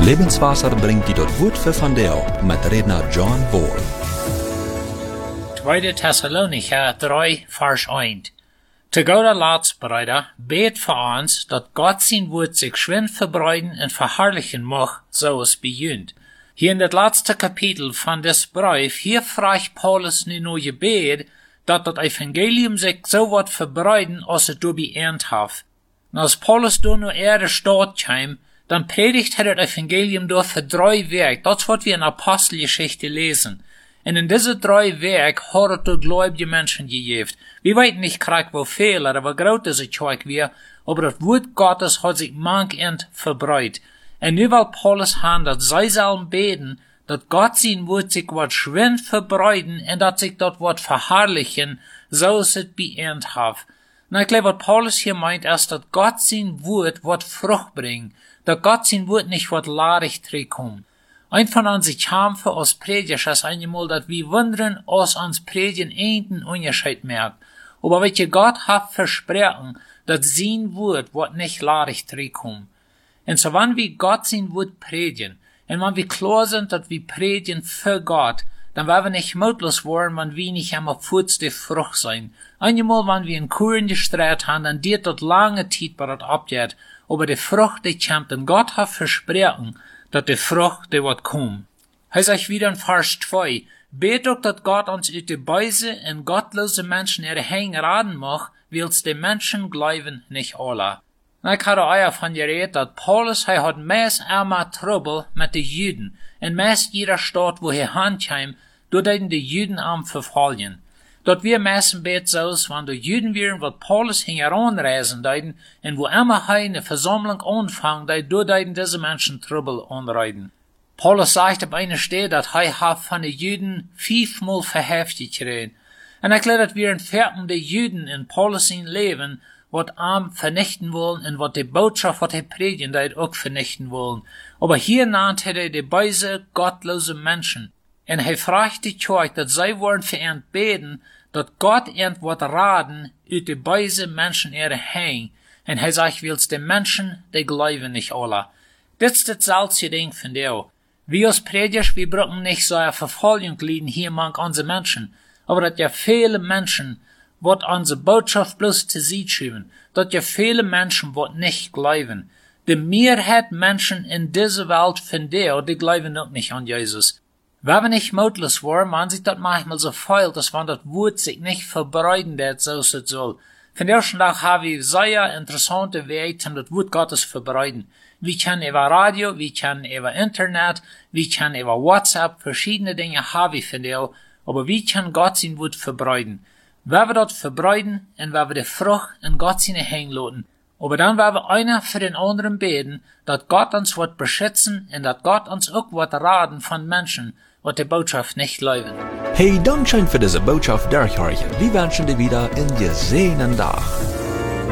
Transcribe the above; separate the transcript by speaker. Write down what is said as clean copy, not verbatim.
Speaker 1: Lebenswasser bringt die dort Wort für von Deo mit Redner John Bohr.
Speaker 2: 2 Thessalonicher 3, Vers 1. Zu guter Letzt, Brüder, bet für uns, dass Gott sein Wort sich schwind verbreiten und verherrlichen mag, so es bejunt. Hier in das letzte Kapitel von des Brief, hier fragt Paulus ne neue Gebet, dass das Evangelium sich so wird verbreiten, als es du beernt hat. Und als Paulus du nur Erde steht kam, dann predigt er das Evangelium durch für 3 Werke. Das wird wir in Apostelgeschichte lesen. Und in diese 3 Werke hat er gläubige Menschen gegeben. Wir weten nicht gerade, wo viel oder wo groß diese Kirche wir, aber das Wort Gottes hat sich manchend verbreitet. Und nu will Paulus haben, dass sie sollen beten, dass Gott sein Wort sich wird schwind verbreiten und dass sich dort wird verherrlichen, so es beernt hat. Und ich glaube, was Paulus hier meint, ist, dass Gott sein Wort wird Frucht bringen, dass Gott sein Wort nicht wird laarig zurückkommen. Ein von uns Kämpfe als Prediger ist einmal, dass wir wundern, als uns Predigen einen Unterschied merkt. Aber welche Gott hat versprochen, dass sein Wort wird nicht laarig zurückkommen. Und so wenn wir Gott sein Wort predigen, und wenn wir klar sind, dass wir predigen für Gott, dann werden wir nicht mutlos werden, wenn wir nicht einmal kurz die Frucht sein. Einmal, wenn wir in Kuren gestreut haben, dann geht das lange Zeit, bis das abgeht. Aber die Frucht, die kommt, und Gott hat versprochen, dass die Frucht, die wird kommen. Er sagt wieder in Vers 2, bet doch, dass Gott uns aus die Beise und gottlose Menschen ihre Hänge raten mag, wills die Menschen glauben nicht alle. Und ich hatte euch davon geredet, dass Paulus, hat meist einmal Trouble mit den Juden. In meist jeder Stadt, wo hinkam, dort die Juden am verfolgen. Dort wir meisten bet so, wenn die Juden wären, wird Paulus heranreisen, und wo immer eine Versammlung anfangen, dort diese Menschen Trouble anreiten. Paulus sagt auf einer Stelle, dass von den Juden 5-mal verhaftet gereden. Und ich glaube, dass wir in Vierten die Juden in Paulus sein Leben, wat arm vernichten wollen und wat die Botschaft, wat er predigen, auch vernichten wollen. Aber hier nannt er die böse, gottlose Menschen. Und er fragt die Kirche, dass sie wollen für ihn beten, dass Gott ihn wird raten, ut die böse Menschen ihre Hänge. Und er sagt, willst die Menschen, die glauben nicht alle. Das ist das seltsame Ding von dir. Wir als Prediger, wir brauchen nicht so eine Verfolgung leiden hier among unsere Menschen. Aber dass ja viele Menschen, wat unsere Botschaft bloß zu sie schieben, dass ja viele Menschen wat nicht glauben. Die Mehrheit Menschen in dieser Welt von der, die glauben auch nicht an Jesus. Wenn wir nicht mutlos waren, man sich das manchmal so feilt, dass man das Wort sich nicht verbreiten wird, so es soll. Von der ersten Tag haben wir sehr interessante Wege, um das Wort Gottes verbreiten. Wir können über Radio, wir können über Internet, wir können über WhatsApp, verschiedene Dinge haben wir von der, aber wir können Gott sein Wort verbreiten. Wenn wir das verbreiten, und wenn wir die Frucht in Gott seine Hänge lassen. Aber dann werden wir einer für den anderen beten, dass Gott uns wird beschützen und dass Gott uns auch wird raten von Menschen, die die Botschaft nicht glauben.
Speaker 1: Hey, Dankeschön für diese Botschaft, Derek. Wir wünschen dir wieder einen gesegenen Tag.